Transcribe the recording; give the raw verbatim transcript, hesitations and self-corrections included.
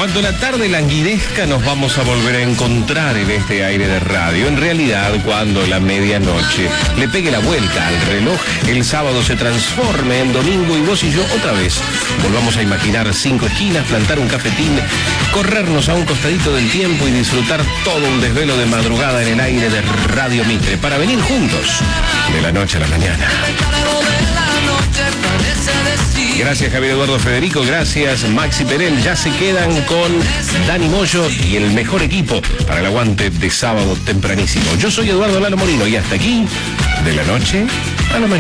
Cuando la tarde languidezca nos vamos a volver a encontrar en este aire de radio. En realidad, cuando la medianoche le pegue la vuelta al reloj, el sábado se transforme en domingo y vos y yo otra vez volvamos a imaginar cinco esquinas, plantar un cafetín, corrernos a un costadito del tiempo y disfrutar todo un desvelo de madrugada en el aire de Radio Mitre para venir juntos de la noche a la mañana. Gracias Javier Eduardo Federico, gracias Maxi Perel. Ya se quedan con Dani Moyo y el mejor equipo para el aguante de sábado tempranísimo. Yo soy Eduardo Lalo Morino y hasta aquí, de la noche a la mañana.